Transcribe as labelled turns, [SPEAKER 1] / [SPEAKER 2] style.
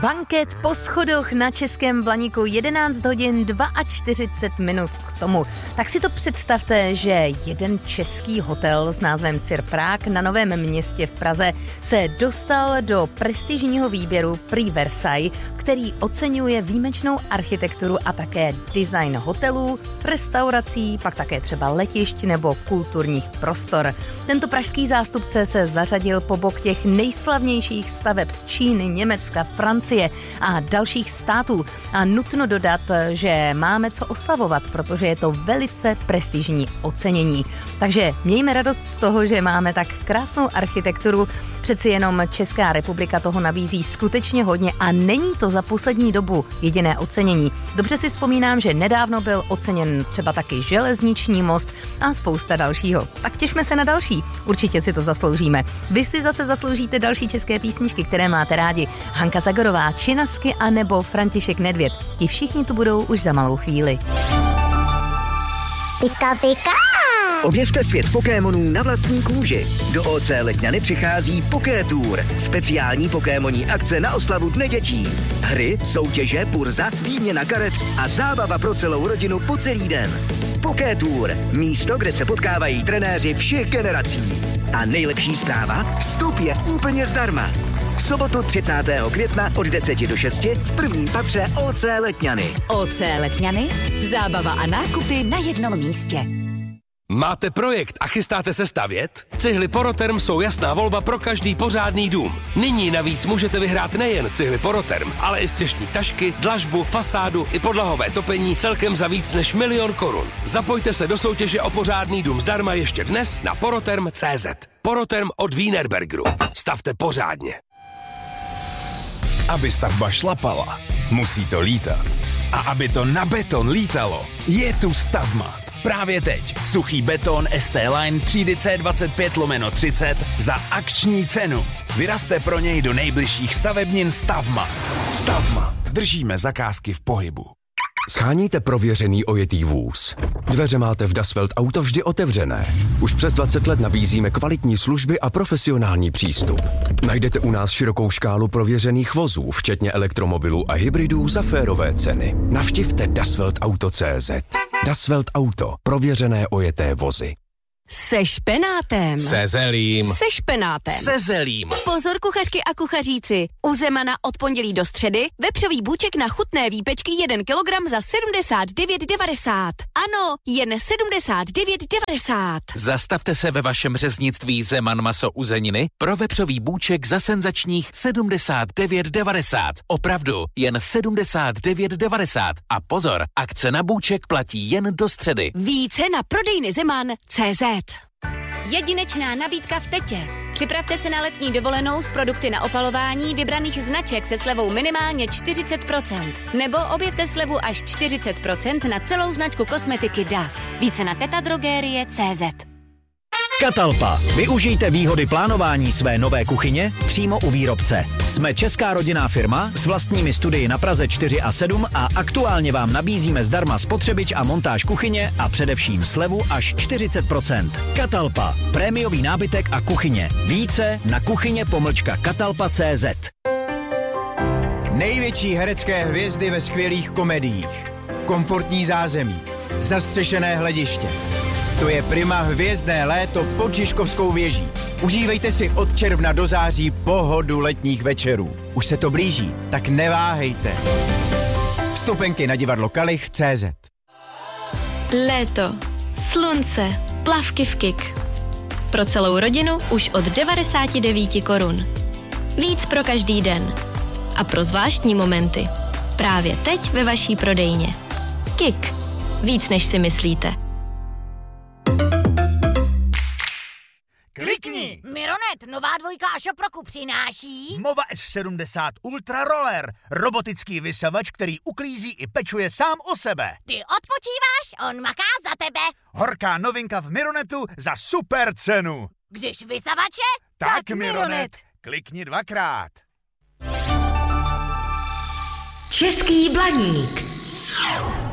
[SPEAKER 1] Banket po schodoch na Českém Blaníku 11 hodin 42 minut k tomu. Tak si to představte, že jeden český hotel s názvem Sir Prague na Novém Městě v Praze se dostal do prestižního výběru Prix Versailles, který oceňuje výjimečnou architekturu a také design hotelů, restaurací, pak také třeba letišť nebo kulturních prostor. Tento pražský zástupce se zařadil po bok těch nejslavnějších staveb z Číny, Německa, Francie a dalších států. A nutno dodat, že máme co oslavovat, protože je to velice prestižní ocenění. Takže mějme radost z toho, že máme tak krásnou architekturu. Přeci jenom Česká republika toho nabízí skutečně hodně a není to za poslední dobu jediné ocenění. Dobře si vzpomínám, že nedávno byl oceněn třeba taky železniční most a spousta dalšího. Tak těšme se na další. Určitě si to zasloužíme. Vy si zase zasloužíte další české písničky, které máte rádi. Hanka Zagorová, Činasky a nebo František Nedvěd. Ti všichni tu budou už za malou chvíli.
[SPEAKER 2] Pika pika!
[SPEAKER 3] Objevte svět Pokémonů na vlastní kůži. Do OC Letňany přichází Pokétour. Speciální pokémonní akce na oslavu Dne dětí. Hry, soutěže, burza, výměna karet a zábava pro celou rodinu po celý den. Pokétour. Místo, kde se potkávají trenéři všech generací. A nejlepší zpráva? Vstup je úplně zdarma. V sobotu 30. května od 10 do 6 v prvním patře OC Letňany.
[SPEAKER 4] OC Letňany. Zábava a nákupy na jednom místě.
[SPEAKER 5] Máte projekt a chystáte se stavět? Cihly Poroterm jsou jasná volba pro každý pořádný dům. Nyní navíc můžete vyhrát nejen cihly Poroterm, ale i střešní tašky, dlažbu, fasádu i podlahové topení celkem za víc než 1 000 000 korun. Zapojte se do soutěže o pořádný dům zdarma ještě dnes na poroterm.cz. Poroterm od Wienerbergeru. Stavte pořádně.
[SPEAKER 6] Aby stavba šlapala, musí to lítat. A aby to na beton lítalo, je tu Stavmat. Právě teď suchý beton ST-Line třídy C25/30 za akční cenu. Vyrazte pro něj do nejbližších stavebnin Stavmat. Stavmat. Držíme zakázky v pohybu.
[SPEAKER 7] Sháníte prověřený ojetý vůz. Dveře máte v Dasvelt Auto vždy otevřené. Už přes 20 let nabízíme kvalitní služby a profesionální přístup. Najdete u nás širokou škálu prověřených vozů, včetně elektromobilů a hybridů za férové ceny. Navštivte dasveltauto.cz. Dasvelt Auto. Prověřené ojeté vozy.
[SPEAKER 4] Se špenátem.
[SPEAKER 5] Se zelím.
[SPEAKER 4] Se špenátem.
[SPEAKER 5] Se zelím.
[SPEAKER 4] Pozor kuchařky a kuchaříci. U Zemana od pondělí do středy vepřový bůček na chutné výpečky 1 kilogram za 79,90. Ano, jen 79,90.
[SPEAKER 8] Zastavte se ve vašem řeznictví Zeman maso uzeniny pro vepřový bůček za senzačních 79,90. Opravdu, jen 79,90. A pozor, akce na bůček platí jen do středy.
[SPEAKER 4] Více na prodejny Zeman.cz.
[SPEAKER 9] Jedinečná nabídka v Tetě. Připravte se na letní dovolenou s produkty na opalování vybraných značek se slevou minimálně 40%. Nebo objevte slevu až 40% na celou značku kosmetiky DAF. Více na tetadrogerie.cz.
[SPEAKER 10] Catalpa. Využijte výhody plánování své nové kuchyně přímo u výrobce. Jsme česká rodinná firma s vlastními studii na Praze 4 a 7 a aktuálně vám nabízíme zdarma spotřebič a montáž kuchyně a především slevu až 40%. Catalpa. Prémiový nábytek a kuchyně. Více na kuchyně-catalpa.cz.
[SPEAKER 11] Největší herecké hvězdy ve skvělých komediích. Komfortní zázemí. Zastřešené hlediště. To je Prima hvězdné léto pod Žižkovskou věží. Užívejte si od června do září pohodu letních večerů. Už se to blíží, tak neváhejte. Vstupenky na divadlo Kalich.cz.
[SPEAKER 12] Léto, slunce, plavky v Kik. Pro celou rodinu už od 99 korun. Víc pro každý den. A pro zvláštní momenty. Právě teď ve vaší prodejně. Kik. Víc než si myslíte.
[SPEAKER 13] Klikni!
[SPEAKER 2] Mironet, nová dvojka Ašoproku přináší
[SPEAKER 13] Mova S70 Ultra Roller, robotický vysavač, který uklízí i pečuje sám o sebe.
[SPEAKER 2] Ty odpočíváš, on maká za tebe.
[SPEAKER 13] Horká novinka v Mironetu za super cenu.
[SPEAKER 2] Když vysavače,
[SPEAKER 13] tak Mironet. Klikni 2krát.
[SPEAKER 4] Český Blaník.